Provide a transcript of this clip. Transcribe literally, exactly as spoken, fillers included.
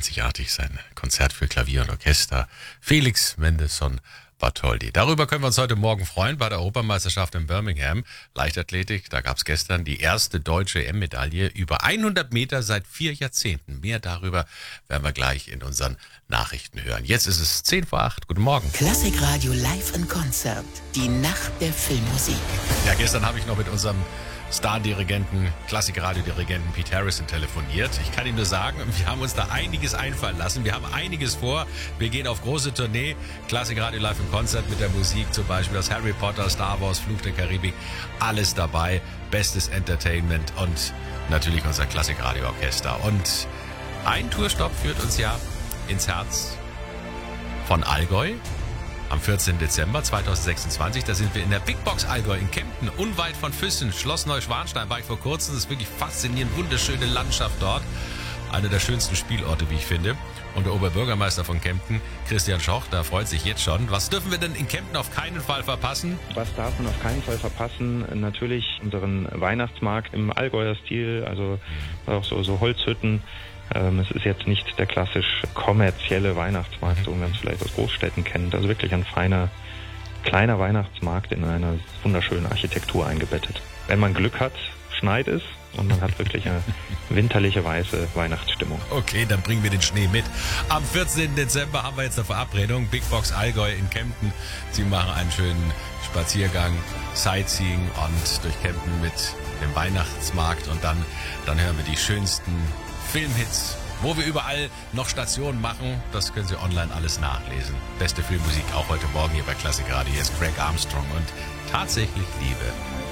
einzigartig, sein Konzert für Klavier und Orchester. Felix Mendelssohn Bartholdy. Darüber können wir uns heute Morgen freuen bei der Europameisterschaft in Birmingham. Leichtathletik, da gab es gestern die erste deutsche E M-Medaille über hundert Meter seit vier Jahrzehnten. Mehr darüber werden wir gleich in unseren Nachrichten hören. Jetzt ist es zehn vor acht. Guten Morgen. Klassikradio live in Konzert. Die Nacht der Filmmusik. Ja, gestern habe ich noch mit unserem Star-Dirigenten, Klassikradio-Dirigenten Pete Harrison telefoniert. Ich kann Ihnen nur sagen, wir haben uns da einiges einfallen lassen. Wir haben einiges vor. Wir gehen auf große Tournee. Klassikradio live im Konzert mit der Musik, zum Beispiel aus Harry Potter, Star Wars, Fluch der Karibik. Alles dabei. Bestes Entertainment und natürlich unser Klassikradio-Orchester. Und ein Tourstopp führt uns ja ins Herz von Allgäu. Am vierzehnten Dezember zweitausendsechsundzwanzig, da sind wir in der Big Box Allgäu in Kempten, unweit von Füssen, Schloss Neuschwanstein, war ich vor kurzem. Das ist wirklich faszinierend, wunderschöne Landschaft dort. Einer der schönsten Spielorte, wie ich finde. Und der Oberbürgermeister von Kempten, Christian Schoch, da freut sich jetzt schon. Was dürfen wir denn in Kempten auf keinen Fall verpassen? Was darf man auf keinen Fall verpassen? Natürlich unseren Weihnachtsmarkt im Allgäuer Stil, also auch so, so Holzhütten. Ähm, es ist jetzt nicht der klassisch kommerzielle Weihnachtsmarkt, so wie man es vielleicht aus Großstädten kennt. Also wirklich ein feiner, kleiner Weihnachtsmarkt in einer wunderschönen Architektur eingebettet. Wenn man Glück hat, schneit es und man hat wirklich eine winterliche, weiße Weihnachtsstimmung. Okay, dann bringen wir den Schnee mit. Am vierzehnten Dezember haben wir jetzt eine Verabredung. Big Box Allgäu in Kempten. Sie machen einen schönen Spaziergang, Sightseeing und durch Kempten mit dem Weihnachtsmarkt. Und dann, dann hören wir die schönsten Filmhits, wo wir überall noch Stationen machen. Das können Sie online alles nachlesen. Beste Filmmusik auch heute Morgen hier bei Klassikradio. Hier ist Craig Armstrong und Tatsächlich Liebe.